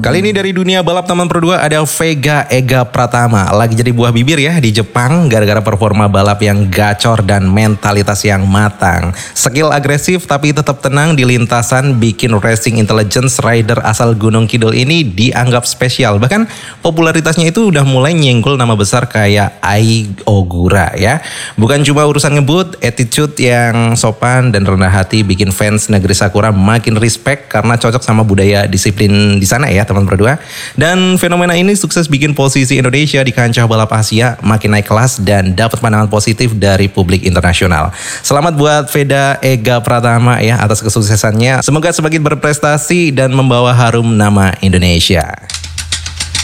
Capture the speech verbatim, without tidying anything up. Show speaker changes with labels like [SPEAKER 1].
[SPEAKER 1] Kali ini dari dunia balap teman Pro dua ada Vega Ega Pratama. Lagi jadi buah bibir ya di Jepang gara-gara performa balap yang gacor dan mentalitas yang matang. Skill agresif tapi tetap tenang di lintasan bikin Racing Intelligence rider asal Gunung Kidul ini dianggap spesial. Bahkan popularitasnya itu udah mulai nyenggol nama besar kayak Ai Ogura ya. Bukan cuma urusan ngebut, attitude yang sopan dan rendah hati bikin fans negeri Sakura makin respect karena cocok sama budaya disiplin di sana ya teman Pro dua. Dan fenomena ini sukses bikin posisi Indonesia di kancah balap Asia makin naik kelas dan dapat pandangan positif dari publik internasional. Selamat buat Vega Ega Pratama ya atas kesuksesannya. Semoga semakin berprestasi dan membawa harum nama Indonesia.